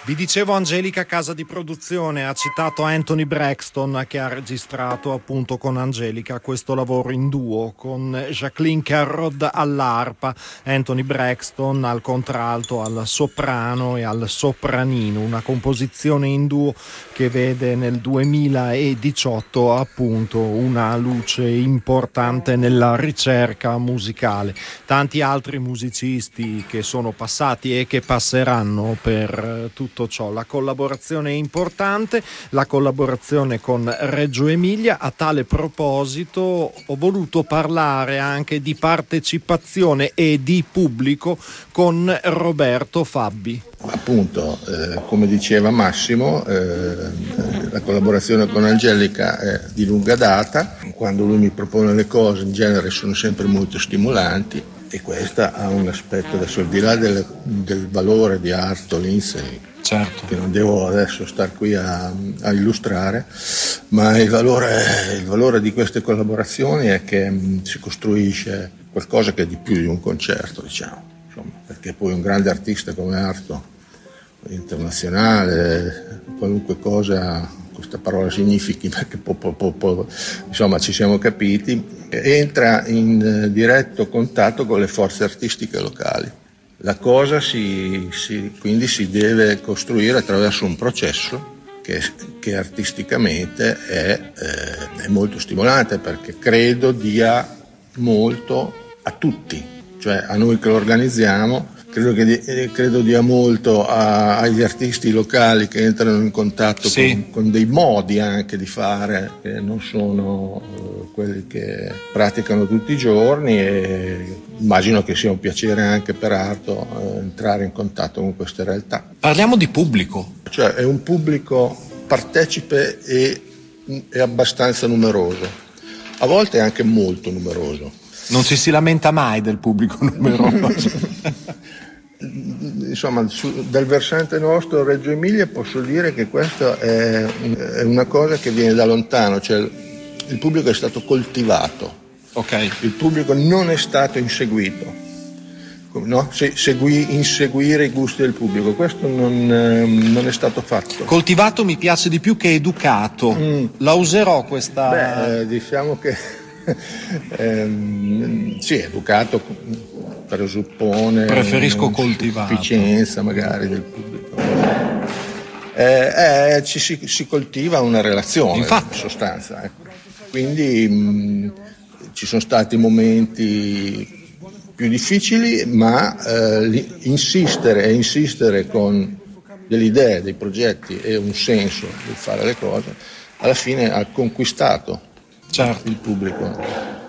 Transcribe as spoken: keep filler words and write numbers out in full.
Vi dicevo, Angelica, casa di produzione, ha citato Anthony Braxton, che ha registrato appunto con Angelica questo lavoro in duo con Jacqueline Carrod all'arpa, Anthony Braxton al contralto, al soprano e al sopranino, una composizione in duo che vede nel duemiladiciotto appunto una luce importante nella ricerca musicale. Tanti altri musicisti che sono passati e che passeranno per tutto ciò. La collaborazione è importante, la collaborazione con Reggio Emilia. A tale proposito ho voluto parlare anche di partecipazione e di pubblico con Roberto Fabbi. Appunto, eh, come diceva Massimo, eh, la collaborazione con Angelica è di lunga data. Quando lui mi propone le cose, in genere sono sempre molto stimolanti, e questa ha un aspetto, adesso al di là del, del valore di Arto Lindsay, certo, che non devo adesso star qui a, a illustrare, ma il valore, il valore di queste collaborazioni è che mh, si costruisce qualcosa che è di più di un concerto, diciamo, insomma, perché poi un grande artista come Arto, internazionale, qualunque cosa questa parola significhi, perché po, po, po, po, insomma ci siamo capiti, entra in diretto contatto con le forze artistiche locali. La cosa si, si, quindi si deve costruire attraverso un processo che, che artisticamente è, eh, è molto stimolante, perché credo dia molto a tutti, cioè a noi che lo organizziamo. Credo, che, credo dia molto a, agli artisti locali che entrano in contatto sì. con, con dei modi anche di fare che non sono uh, quelli che praticano tutti i giorni, e immagino che sia un piacere anche per Arto uh, entrare in contatto con queste realtà. Parliamo di pubblico. Cioè è un pubblico partecipe e, e abbastanza numeroso, a volte anche molto numeroso. Non ci si lamenta mai del pubblico numeroso. Insomma, su, dal versante nostro Reggio Emilia posso dire che questa è, è una cosa che viene da lontano, cioè il pubblico è stato coltivato, okay. Il pubblico non è stato inseguito, no? Se, segui, inseguire i gusti del pubblico, questo non, non è stato fatto. Coltivato mi piace di più che educato, mm. La userò questa... Beh, diciamo che ehm, sì, educato presuppone preferisco coltivato, sufficienza magari del pubblico, eh, eh, ci si, si coltiva una relazione, infatti, in sostanza, ecco. Quindi mh, ci sono stati momenti più difficili, ma eh, insistere e insistere con delle idee, dei progetti e un senso di fare le cose alla fine ha conquistato, certo, il pubblico.